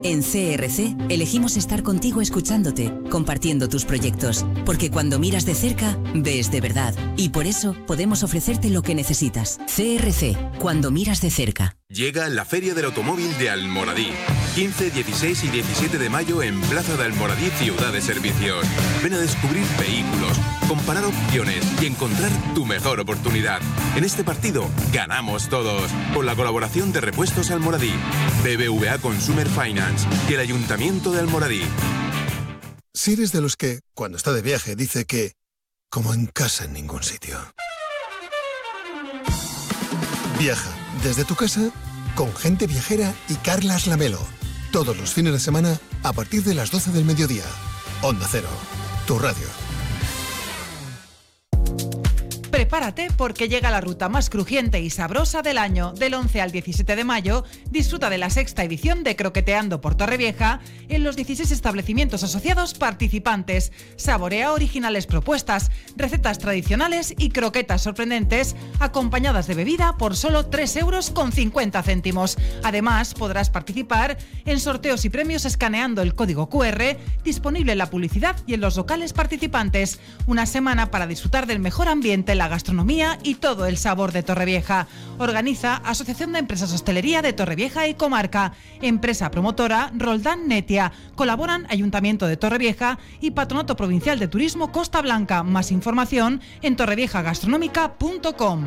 En CRC elegimos estar contigo escuchándote, compartiendo tus proyectos, porque cuando miras de cerca, ves de verdad. Y por eso podemos ofrecerte lo que necesitas. CRC, cuando miras de cerca. Llega la Feria del Automóvil de Almoradí. 15, 16 y 17 de mayo en Plaza de Almoradí, Ciudad de Servicios. Ven a descubrir vehículos, comparar opciones y encontrar tu mejor oportunidad. En este partido ganamos todos, con la colaboración de Repuestos Almoradí, BBVA Consumer Finance y el Ayuntamiento de Almoradí. Si eres de los que, cuando está de viaje, dice que como en casa en ningún sitio. Viaja desde tu casa con Gente Viajera y Carlas Lamelo. Todos los fines de semana a partir de las 12 del mediodía. Onda Cero, tu radio. Prepárate porque llega la ruta más crujiente y sabrosa del año. Del 11 al 17 de mayo, disfruta de la 6ª edición de Croqueteando por Torrevieja en los 16 establecimientos asociados participantes. Saborea originales propuestas, recetas tradicionales y croquetas sorprendentes, acompañadas de bebida por solo 3,50 €. Además, podrás participar en sorteos y premios escaneando el código QR, disponible en la publicidad y en los locales participantes. Una semana para disfrutar del mejor ambiente, la gastronomía y todo el sabor de Torrevieja. Organiza Asociación de Empresas Hostelería de Torrevieja y Comarca. Empresa promotora Roldán Netia. Colaboran Ayuntamiento de Torrevieja y Patronato Provincial de Turismo Costa Blanca. Más información en torreviejagastronómica.com.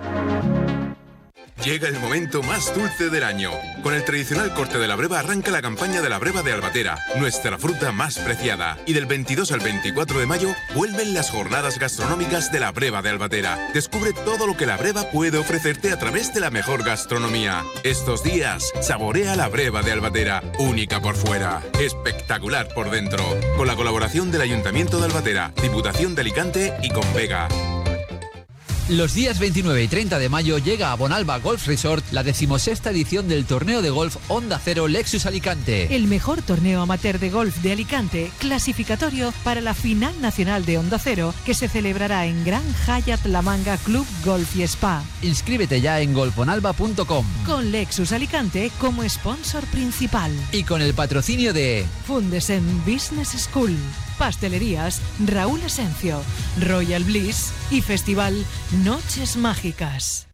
Llega el momento más dulce del año. Con el tradicional corte de la breva arranca la campaña de la breva de Albatera, nuestra fruta más preciada. Y del 22 al 24 de mayo vuelven las jornadas gastronómicas de la breva de Albatera. Descubre todo lo que la breva puede ofrecerte a través de la mejor gastronomía. Estos días, saborea la breva de Albatera, única por fuera, espectacular por dentro. Con la colaboración del Ayuntamiento de Albatera, Diputación de Alicante y Convega. Los días 29 y 30 de mayo llega a Bonalba Golf Resort la 16ª edición del torneo de golf Onda Cero Lexus Alicante. El mejor torneo amateur de golf de Alicante, clasificatorio para la final nacional de Onda Cero, que se celebrará en Gran Hyatt La Manga Club Golf y Spa. Inscríbete ya en golfbonalba.com. Con Lexus Alicante como sponsor principal. Y con el patrocinio de Fundesen Business School, Pastelerías Raúl Esencio, Royal Bliss y Festival Noches Mágicas.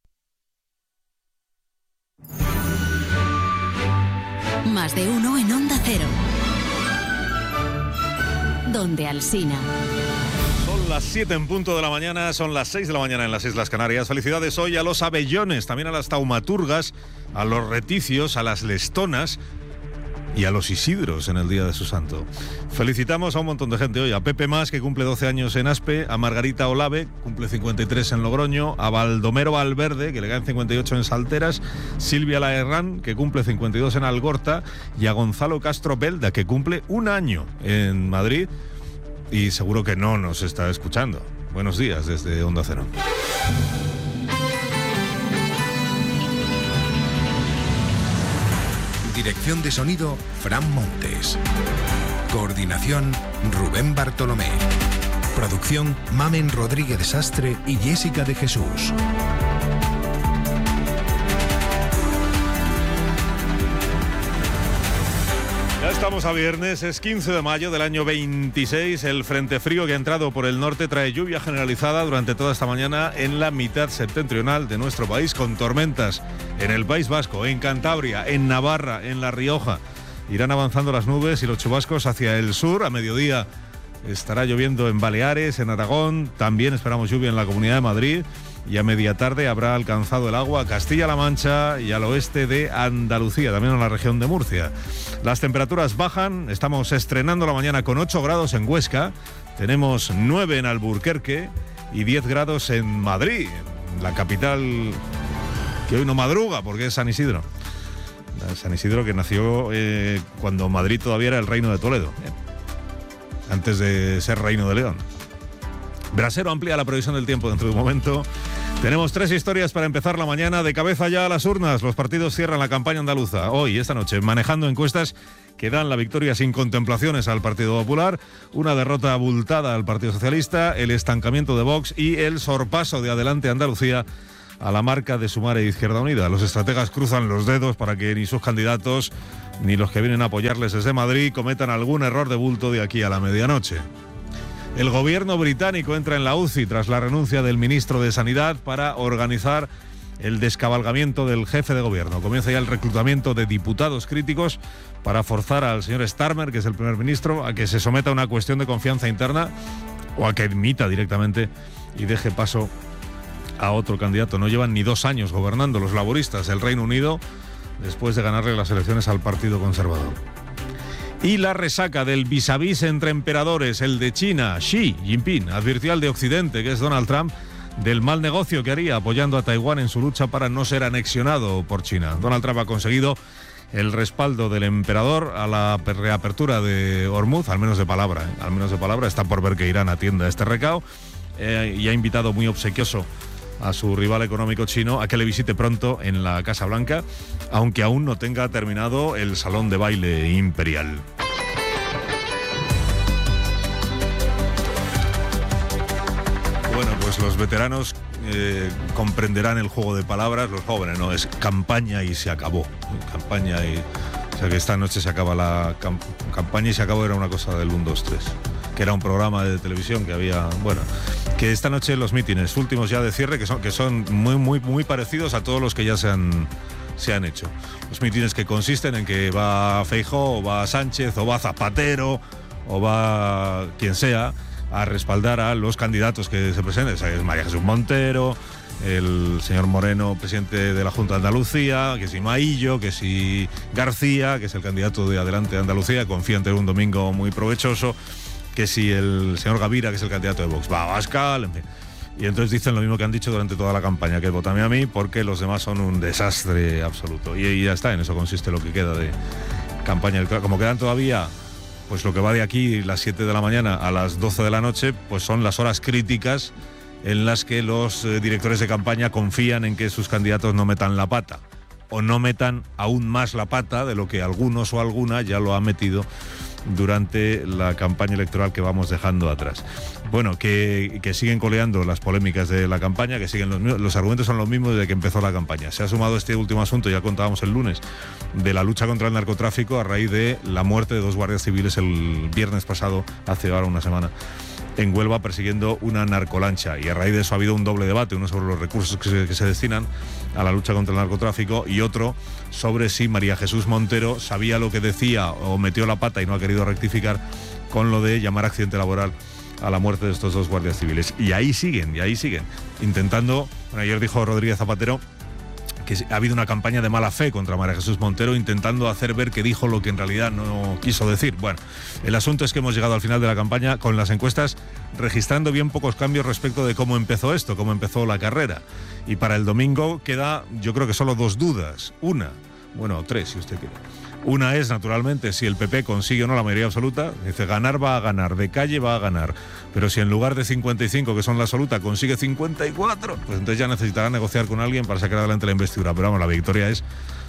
Más de uno en Onda Cero. Donde Alsina. Son las 7 en punto de la mañana, son las 6 de la mañana en las Islas Canarias. Felicidades hoy a los abellones, también a las taumaturgas, a los reticios, a las lestonas y a los Isidros en el día de su santo. Felicitamos a un montón de gente hoy. A Pepe Mas, que cumple 12 años en Aspe, a Margarita Olave, cumple 53 en Logroño, a Baldomero Valverde, que le caen 58 en Salteras, Silvia Laherrán, que cumple 52 en Algorta, y a Gonzalo Castro Belda, que cumple un año en Madrid y seguro que no nos está escuchando. Buenos días desde Onda Cero. Dirección de sonido, Fran Montes. Coordinación, Rubén Bartolomé. Producción, Mamen Rodríguez Sastre y Jessica de Jesús. Ya estamos a viernes, es 15 de mayo del año 26. El frente frío que ha entrado por el norte trae lluvia generalizada durante toda esta mañana en la mitad septentrional de nuestro país, con tormentas en el País Vasco, en Cantabria, en Navarra, en La Rioja. Irán avanzando las nubes y los chubascos hacia el sur. A mediodía estará lloviendo en Baleares, en Aragón. También esperamos lluvia en la Comunidad de Madrid. Y a media tarde habrá alcanzado el agua a Castilla-La Mancha y al oeste de Andalucía, también en la región de Murcia. Las temperaturas bajan, estamos estrenando la mañana con 8 grados en Huesca, tenemos 9 en Alburquerque y 10 grados en Madrid, la capital que hoy no madruga porque es San Isidro. San Isidro, que nació cuando Madrid todavía era el Reino de Toledo, antes de ser Reino de León. Brasero amplía la previsión del tiempo dentro de un momento. Tenemos 3 historias para empezar la mañana. De cabeza ya a las urnas. Los partidos cierran la campaña andaluza hoy, esta noche, manejando encuestas que dan la victoria sin contemplaciones al Partido Popular, una derrota abultada al Partido Socialista, el estancamiento de Vox y el sorpaso de Adelante Andalucía a la marca de Sumar e Izquierda Unida. Los estrategas cruzan los dedos para que ni sus candidatos ni los que vienen a apoyarles desde Madrid cometan algún error de bulto de aquí a la medianoche. El gobierno británico entra en la UCI tras la renuncia del ministro de Sanidad para organizar el descabalgamiento del jefe de gobierno. Comienza ya el reclutamiento de diputados críticos para forzar al señor Starmer, que es el primer ministro, a que se someta a una cuestión de confianza interna o a que dimita directamente y deje paso a otro candidato. No llevan ni 2 años gobernando los laboristas el Reino Unido después de ganarle las elecciones al Partido Conservador. Y la resaca del vis a vis entre emperadores, el de China, Xi Jinping, advirtió al de Occidente, que es Donald Trump, del mal negocio que haría apoyando a Taiwán en su lucha para no ser anexionado por China. Donald Trump ha conseguido el respaldo del emperador a la reapertura de Hormuz, al menos de palabra. Está por ver que Irán atienda este recao, y ha invitado muy obsequioso a su rival económico chino a que le visite pronto en la Casa Blanca, aunque aún no tenga terminado el salón de baile imperial. Bueno, pues los veteranos comprenderán el juego de palabras, los jóvenes no, es campaña y se acabó. Campaña y... O sea que esta noche se acaba la campaña y se acabó, era una cosa del 1, 2, 3, que era un programa de televisión que había... Bueno, que esta noche los mítines últimos ya de cierre, que son muy parecidos a todos los que ya se han hecho. Los mítines que consisten en que va Feijóo, o va Sánchez, o va Zapatero, o va quien sea, a respaldar a los candidatos que se presenten. Es María Jesús Montero, el señor Moreno, presidente de la Junta de Andalucía, que si Maillo, que si García, que es el candidato de Adelante de Andalucía, confía en tener un domingo muy provechoso, que si el señor Gavira, que es el candidato de Vox, va a Abascal, en fin. Y entonces dicen lo mismo que han dicho durante toda la campaña, que votame a mí porque los demás son un desastre absoluto. Y ya está, en eso consiste lo que queda de campaña electoral. Como quedan todavía... Pues lo que va de aquí, las 7 de la mañana a las 12 de la noche, pues son las horas críticas en las que los directores de campaña confían en que sus candidatos no metan la pata, o no metan aún más la pata de lo que algunos o alguna ya lo han metido durante la campaña electoral que vamos dejando atrás. Bueno, que siguen coleando las polémicas de la campaña, que siguen los argumentos son los mismos desde que empezó la campaña. Se ha sumado este último asunto, ya contábamos el lunes, de la lucha contra el narcotráfico a raíz de la muerte de 2 guardias civiles el viernes pasado, hace ahora una semana, en Huelva, persiguiendo una narcolancha. Y a raíz de eso ha habido un doble debate, uno sobre los recursos que se destinan a la lucha contra el narcotráfico y otro sobre si María Jesús Montero sabía lo que decía o metió la pata y no ha querido rectificar con lo de llamar accidente laboral a la muerte de estos 2 guardias civiles. Y ahí siguen, intentando... Bueno, ayer dijo Rodríguez Zapatero que ha habido una campaña de mala fe contra María Jesús Montero, intentando hacer ver que dijo lo que en realidad no quiso decir. Bueno, el asunto es que hemos llegado al final de la campaña con las encuestas registrando bien pocos cambios respecto de cómo empezó esto, cómo empezó la carrera. Y para el domingo queda, yo creo que solo 2 dudas. Una, bueno, 3 si usted quiere. Una es, naturalmente, si el PP consigue o no la mayoría absoluta. Dice, ganar va a ganar, de calle va a ganar. Pero si en lugar de 55, que son la absoluta, consigue 54, pues entonces ya necesitará negociar con alguien para sacar adelante la investidura. Pero vamos, la victoria es,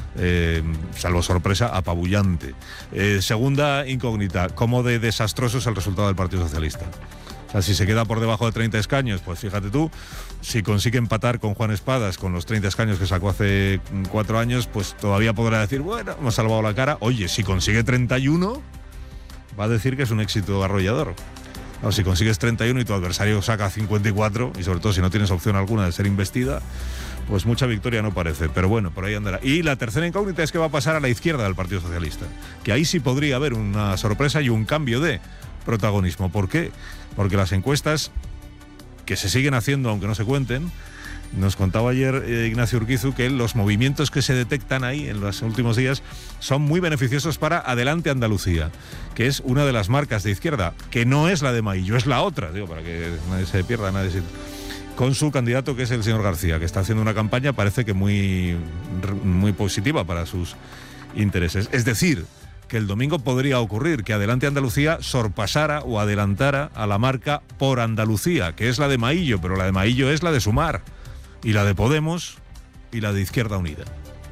salvo sorpresa, apabullante. Segunda incógnita, ¿cómo de desastroso es el resultado del Partido Socialista? O sea, si se queda por debajo de 30 escaños, pues fíjate tú, si consigue empatar con Juan Espadas con los 30 escaños que sacó hace 4 años, pues todavía podrá decir, bueno, hemos salvado la cara. Oye, si consigue 31, va a decir que es un éxito arrollador. No, si consigues 31 y tu adversario saca 54, y sobre todo si no tienes opción alguna de ser investida, pues mucha victoria no parece, pero bueno, por ahí andará. Y la tercera incógnita es qué va a pasar a la izquierda del Partido Socialista, que ahí sí podría haber una sorpresa y un cambio de protagonismo. ¿Por qué? Porque las encuestas que se siguen haciendo, aunque no se cuenten, nos contaba ayer Ignacio Urquizu que los movimientos que se detectan ahí en los últimos días son muy beneficiosos para Adelante Andalucía, que es una de las marcas de izquierda, que no es la de Maillo, es la otra, digo, para que nadie se pierda, con su candidato, que es el señor García, que está haciendo una campaña, parece que muy positiva para sus intereses. Es decir, que el domingo podría ocurrir que Adelante Andalucía sorpasara o adelantara a la marca Por Andalucía, que es la de Maillo, pero la de Maillo es la de Sumar, y la de Podemos y la de Izquierda Unida.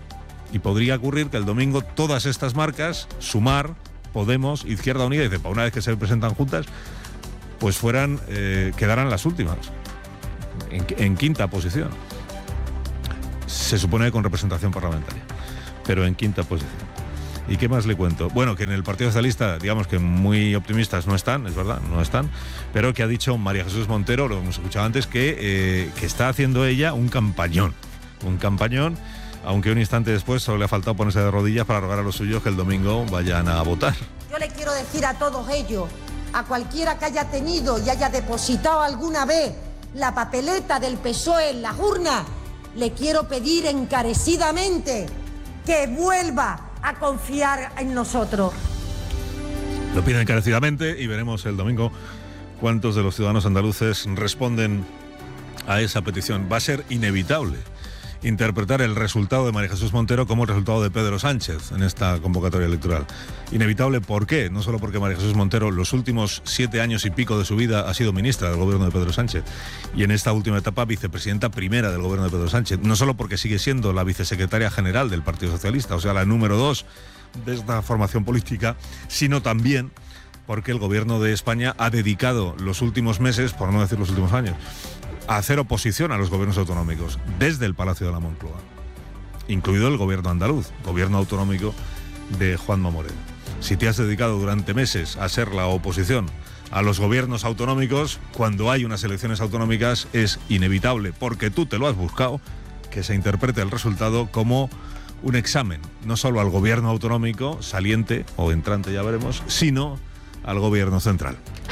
Y podría ocurrir que el domingo todas estas marcas, Sumar, Podemos, Izquierda Unida, y una vez que se presentan juntas, pues quedaran las últimas, en quinta posición. se supone con representación parlamentaria, pero en quinta posición. ¿Y qué más le cuento? Bueno, que en el Partido Socialista, digamos que muy optimistas no están, es verdad, no están, pero que ha dicho María Jesús Montero, lo hemos escuchado antes, que está haciendo ella un campañón, aunque un instante después solo le ha faltado ponerse de rodillas para rogar a los suyos que el domingo vayan a votar. Yo le quiero decir a todos ellos, a cualquiera que haya tenido y haya depositado alguna vez la papeleta del PSOE en las urnas, le quiero pedir encarecidamente que vuelva a confiar en nosotros. Lo piden encarecidamente y veremos el domingo cuántos de los ciudadanos andaluces responden a esa petición. Va a ser inevitable interpretar el resultado de María Jesús Montero como el resultado de Pedro Sánchez en esta convocatoria electoral. Inevitable, ¿por qué? No solo porque María Jesús Montero los últimos 7 años y pico de su vida ha sido ministra del gobierno de Pedro Sánchez y en esta última etapa vicepresidenta primera del gobierno de Pedro Sánchez, no solo porque sigue siendo la vicesecretaria general del Partido Socialista, o sea, la número 2 de esta formación política, sino también porque el gobierno de España ha dedicado los últimos meses, por no decir los últimos años, a hacer oposición a los gobiernos autonómicos desde el Palacio de la Moncloa, incluido el gobierno andaluz, gobierno autonómico de Juanma Moreno. Si te has dedicado durante meses a ser la oposición a los gobiernos autonómicos, cuando hay unas elecciones autonómicas es inevitable, porque tú te lo has buscado, que se interprete el resultado como un examen, no solo al gobierno autonómico, saliente o entrante ya veremos, sino al gobierno central.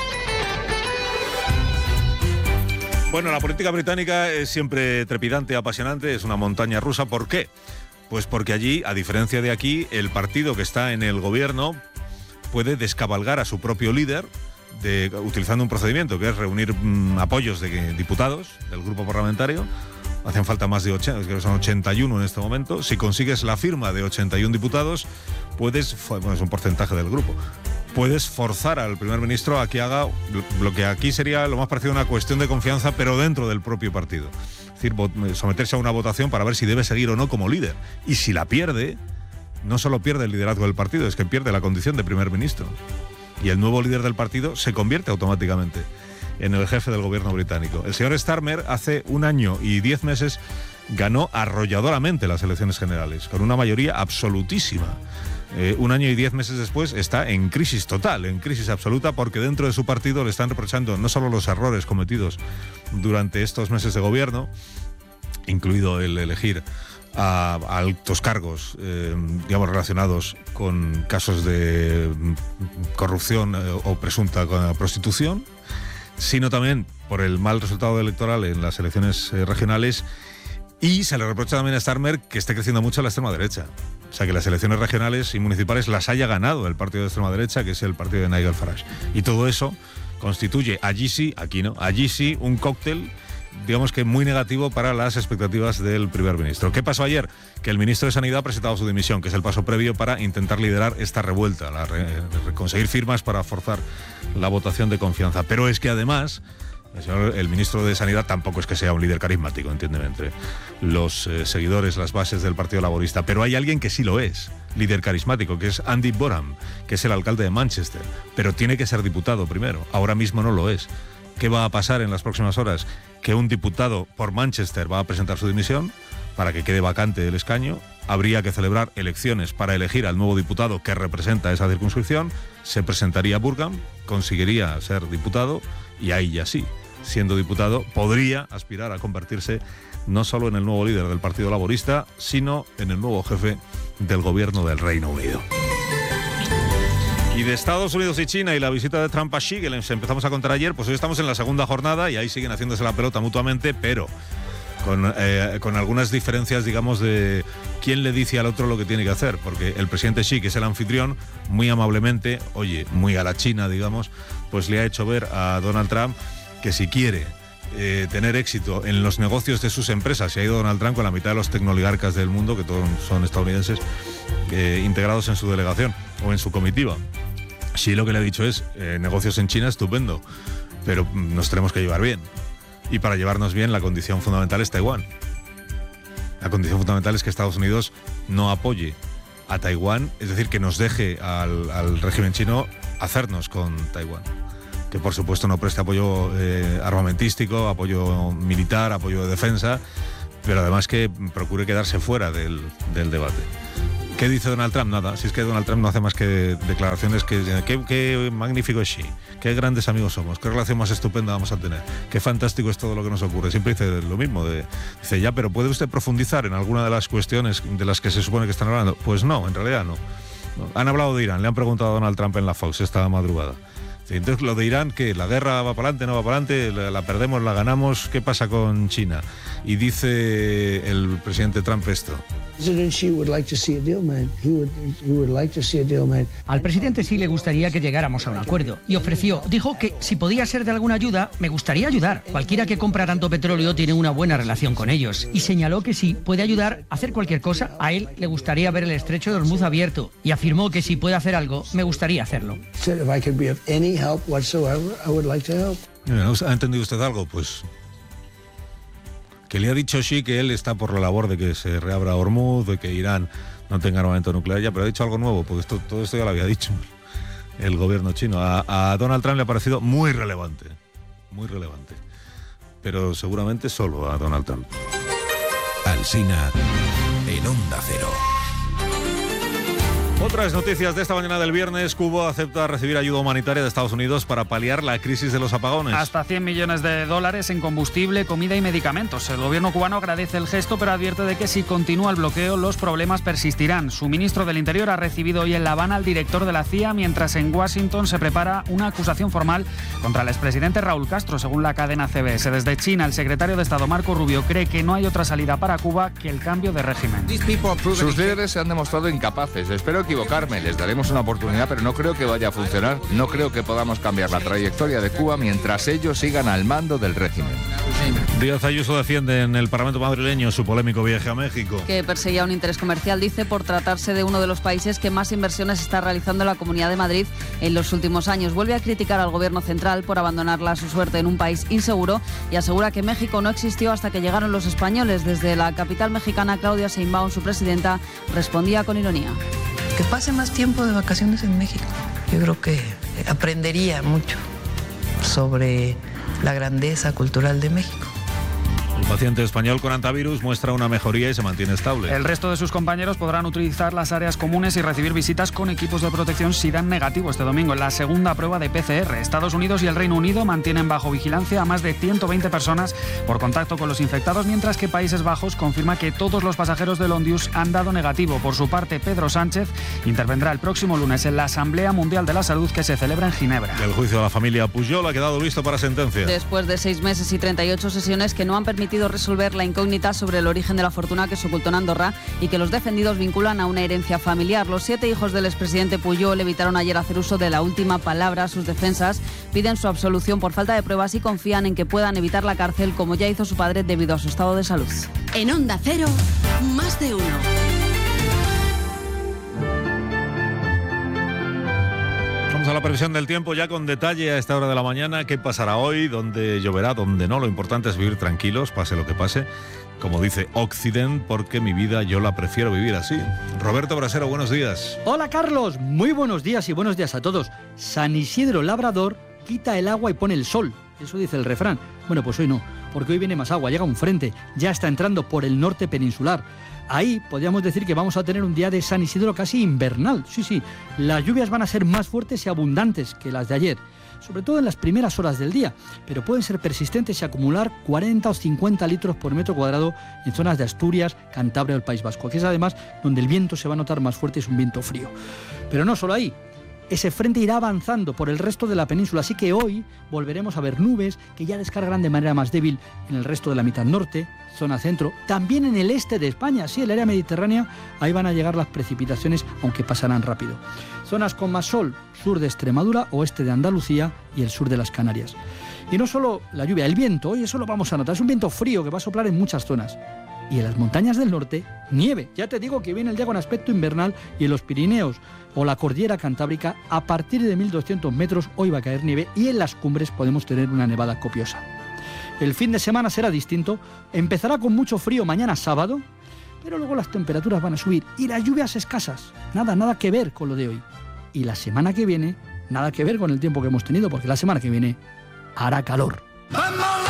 Bueno, la política británica es siempre trepidante, apasionante, es una montaña rusa. ¿Por qué? Pues porque allí, a diferencia de aquí, el partido que está en el gobierno puede descabalgar a su propio líder utilizando un procedimiento que es reunir apoyos de diputados del grupo parlamentario. Hacen falta más de 80, creo que son 81 en este momento. Si consigues la firma de 81 diputados, es un porcentaje del grupo. Puedes forzar al primer ministro a que haga lo que aquí sería lo más parecido a una cuestión de confianza, pero dentro del propio partido. Es decir, someterse a una votación para ver si debe seguir o no como líder. Y si la pierde, no solo pierde el liderazgo del partido, es que pierde la condición de primer ministro. Y el nuevo líder del partido se convierte automáticamente en el jefe del gobierno británico. El señor Starmer hace 1 año y 10 meses ganó arrolladoramente las elecciones generales, con una mayoría absolutísima. 1 año y 10 meses después está en crisis total, en crisis absoluta, porque dentro de su partido le están reprochando no solo los errores cometidos durante estos meses de gobierno, incluido el elegir a altos cargos, digamos, relacionados con casos de corrupción o presunta prostitución, sino también por el mal resultado electoral en las elecciones regionales, y se le reprocha también a Starmer que esté creciendo mucho la extrema derecha. O sea, que las elecciones regionales y municipales las haya ganado el partido de extrema derecha, que es el partido de Nigel Farage. Y todo eso constituye, allí sí, aquí no, allí sí, un cóctel, digamos que muy negativo para las expectativas del primer ministro. ¿Qué pasó ayer? Que el ministro de Sanidad ha presentado su dimisión, que es el paso previo para intentar liderar esta revuelta, conseguir firmas para forzar la votación de confianza. Pero es que además el ministro de Sanidad tampoco es que sea un líder carismático, entiéndeme, entre los seguidores, las bases del Partido Laborista. Pero hay alguien que sí lo es, líder carismático, que es Andy Bonham, que es el alcalde de Manchester. Pero tiene que ser diputado primero. Ahora mismo no lo es. ¿Qué va a pasar en las próximas horas? Que un diputado por Manchester va a presentar su dimisión para que quede vacante el escaño. Habría que celebrar elecciones para elegir al nuevo diputado que representa esa circunscripción. Se presentaría Burgham, conseguiría ser diputado y ahí ya sí, siendo diputado, podría aspirar a convertirse no solo en el nuevo líder del Partido Laborista, sino en el nuevo jefe del gobierno del Reino Unido. Y de Estados Unidos y China y la visita de Trump a Xi, que les empezamos a contar ayer, pues hoy estamos en la segunda jornada y ahí siguen haciéndose la pelota mutuamente, pero con algunas diferencias, digamos, de quién le dice al otro lo que tiene que hacer, porque el presidente Xi, que es el anfitrión, muy amablemente, muy a la China, digamos, pues le ha hecho ver a Donald Trump que si quiere tener éxito en los negocios de sus empresas, se ha ido Donald Trump con la mitad de los tecnoligarcas del mundo, que todos son estadounidenses, integrados en su delegación o en su comitiva. Xi lo que le ha dicho es, negocios en China, estupendo, pero nos tenemos que llevar bien. Y para llevarnos bien, la condición fundamental es Taiwán. La condición fundamental es que Estados Unidos no apoye a Taiwán, es decir, que nos deje al régimen chino hacernos con Taiwán. Que por supuesto no preste apoyo armamentístico, apoyo militar, apoyo de defensa, pero además que procure quedarse fuera del debate. ¿Qué dice Donald Trump? Nada, si es que Donald Trump no hace más que declaraciones qué magnífico es Xi, qué grandes amigos somos, qué relación más estupenda vamos a tener, qué fantástico es todo lo que nos ocurre. Siempre dice lo mismo, dice ya, pero ¿puede usted profundizar en alguna de las cuestiones de las que se supone que están hablando? Pues no, en realidad no. Han hablado de Irán, le han preguntado a Donald Trump en la Fox esta madrugada. Entonces, lo de Irán, ¿qué? ¿La guerra va para adelante, no va para adelante? ¿La perdemos, la ganamos? ¿Qué pasa con China? Y dice el presidente Trump esto. Al presidente sí le gustaría que llegáramos a un acuerdo y dijo que si podía ser de alguna ayuda, me gustaría ayudar. Cualquiera que compra tanto petróleo tiene una buena relación con ellos. Y señaló que si puede ayudar a hacer cualquier cosa, a él le gustaría ver el estrecho de Hormuz abierto. Y afirmó que si puede hacer algo, me gustaría hacerlo. ¿Ha entendido usted algo? Pues que le ha dicho Xi que él está por la labor de que se reabra Hormuz, de que Irán no tenga armamento nuclear, ya, pero ha dicho algo nuevo, porque todo esto ya lo había dicho el gobierno chino. A Donald Trump le ha parecido muy relevante, pero seguramente solo a Donald Trump. Alsina en Onda Cero. Otras noticias de esta mañana del viernes. Cuba acepta recibir ayuda humanitaria de Estados Unidos para paliar la crisis de los apagones. Hasta $100 millones en combustible, comida y medicamentos. El gobierno cubano agradece el gesto, pero advierte de que si continúa el bloqueo, los problemas persistirán. Su ministro del Interior ha recibido hoy en La Habana al director de la CIA, mientras en Washington se prepara una acusación formal contra el expresidente Raúl Castro, según la cadena CBS. Desde China, el secretario de Estado Marco Rubio cree que no hay otra salida para Cuba que el cambio de régimen. Sus líderes se han demostrado incapaces. Espero equivocarme, les daremos una oportunidad, pero no creo que vaya a funcionar. No creo que podamos cambiar la trayectoria de Cuba mientras ellos sigan al mando del régimen. Díaz Ayuso defiende en el Parlamento madrileño su polémico viaje a México. Que perseguía un interés comercial, dice, por tratarse de uno de los países que más inversiones está realizando la Comunidad de Madrid en los últimos años. Vuelve a criticar al gobierno central por abandonarla a su suerte en un país inseguro y asegura que México no existió hasta que llegaron los españoles. Desde la capital mexicana, Claudia Sheinbaum, su presidenta, respondía con ironía. Que pase más tiempo de vacaciones en México. Yo creo que aprendería mucho sobre la grandeza cultural de México. El paciente español con antivirus muestra una mejoría y se mantiene estable. El resto de sus compañeros podrán utilizar las áreas comunes y recibir visitas con equipos de protección si dan negativo este domingo en la segunda prueba de PCR. Estados Unidos y el Reino Unido mantienen bajo vigilancia a más de 120 personas por contacto con los infectados, mientras que Países Bajos confirma que todos los pasajeros del Ondius han dado negativo. Por su parte, Pedro Sánchez intervendrá el próximo lunes en la Asamblea Mundial de la Salud que se celebra en Ginebra. El juicio de la familia Pujol ha quedado listo para sentencia. Después de 6 meses y 38 sesiones que no han permitido resolver la incógnita sobre el origen de la fortuna que se ocultó en Andorra y que los defendidos vinculan a una herencia familiar. Los 7 hijos del expresidente Pujol evitaron ayer hacer uso de la última palabra. Sus defensas piden su absolución por falta de pruebas y confían en que puedan evitar la cárcel, como ya hizo su padre debido a su estado de salud. En Onda Cero, más de uno. A la previsión del tiempo ya con detalle a esta hora de la mañana. ¿Qué pasará hoy? ¿Dónde lloverá? ¿Dónde no? Lo importante es vivir tranquilos, pase lo que pase. Como dice Occident, porque mi vida yo la prefiero vivir así. Roberto Brasero, buenos días. Hola Carlos, muy buenos días y buenos días a todos. San Isidro Labrador quita el agua y pone el sol. Eso dice el refrán. Bueno, pues hoy no, porque hoy viene más agua, llega un frente, ya está entrando por el norte peninsular. Ahí podríamos decir que vamos a tener un día de San Isidro casi invernal. Sí, las lluvias van a ser más fuertes y abundantes que las de ayer, sobre todo en las primeras horas del día, pero pueden ser persistentes y acumular 40 o 50 litros por metro cuadrado en zonas de Asturias, Cantabria o el País Vasco, que es además donde el viento se va a notar más fuerte, es un viento frío. Pero no solo ahí. Ese frente irá avanzando por el resto de la península, así que hoy volveremos a ver nubes que ya descargarán de manera más débil en el resto de la mitad norte, zona centro, también en el este de España, sí, el área mediterránea, ahí van a llegar las precipitaciones, aunque pasarán rápido. Zonas con más sol, sur de Extremadura, oeste de Andalucía y el sur de las Canarias. Y no solo la lluvia, el viento, hoy eso lo vamos a notar, es un viento frío que va a soplar en muchas zonas. Y en las montañas del norte, nieve. Ya te digo que viene el día con aspecto invernal y en los Pirineos o la cordillera cantábrica, a partir de 1200 metros hoy va a caer nieve y en las cumbres podemos tener una nevada copiosa. El fin de semana será distinto, empezará con mucho frío mañana sábado, pero luego las temperaturas van a subir y las lluvias escasas, nada que ver con lo de hoy. Y la semana que viene, nada que ver con el tiempo que hemos tenido, porque la semana que viene hará calor.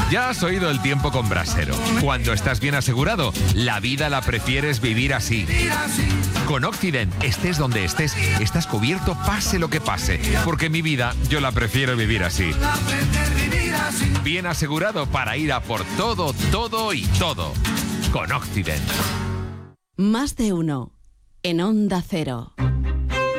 Ya has oído el tiempo con Brasero. Cuando estás bien asegurado, la vida la prefieres vivir así. Con Occident, estés donde estés, estás cubierto pase lo que pase. Porque mi vida, yo la prefiero vivir así. Bien asegurado para ir a por todo, todo y todo. Con Occident. Más de uno. En Onda Cero.